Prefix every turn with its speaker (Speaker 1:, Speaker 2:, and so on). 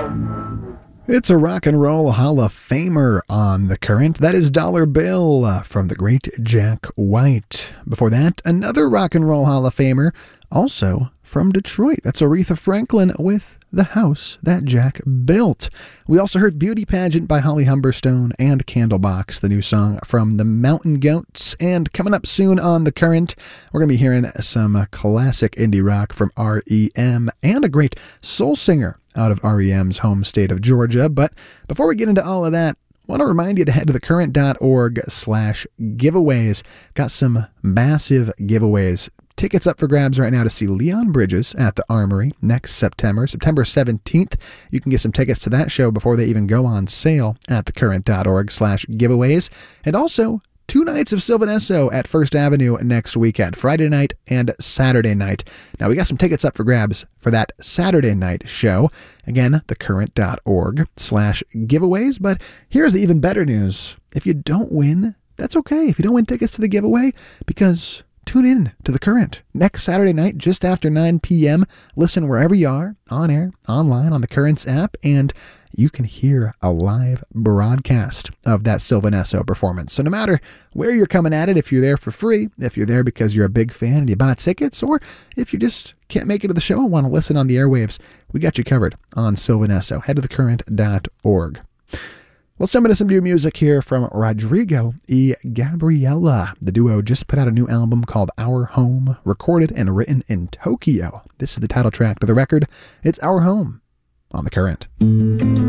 Speaker 1: It's a rock and roll Hall of Famer on the current. That is Dollar Bill from the great Jack White. Before that, another rock and roll Hall of Famer, also from Detroit. That's Aretha Franklin with The House That Jack Built. We also heard Beauty Pageant by Holly Humberstone and Candlebox, the new song from the Mountain Goats. And coming up soon on the current, we're going to be hearing some classic indie rock from REM and a great soul singer out of REM's home state of Georgia. But before we get into all of that, I want to remind you to head to thecurrent.org/giveaways. Got some massive giveaways. Tickets up for grabs right now to see Leon Bridges at the Armory next September 17th. You can get some tickets to that show before they even go on sale at thecurrent.org/giveaways. And also 2 nights of Sylvan Esso at First Avenue next weekend, Friday night and Saturday night. Now, we got some tickets up for grabs for that Saturday night show. Again, thecurrent.org/giveaways. But here's the even better news. If you don't win, that's okay. If you don't win tickets to the giveaway, because tune in to The Current next Saturday night just after 9 p.m. Listen wherever you are, on air, online, on the Current's app, and you can hear a live broadcast of that Sylvan Esso performance. So no matter where you're coming at it, if you're there for free, if you're there because you're a big fan and you bought tickets, or if you just can't make it to the show and want to listen on the airwaves, we got you covered on Sylvan Esso. Head to thecurrent.org. Let's jump into some new music here from Rodrigo y Gabriela. The duo just put out a new album called Our Home, recorded and written in Tokyo. This is the title track to the record. It's Our Home on the Current.